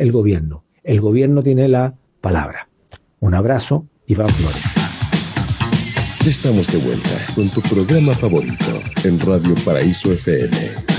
el gobierno. El gobierno tiene la palabra. Un abrazo, Iván Flores. Ya estamos de vuelta con tu programa favorito en Radio Paraíso FM.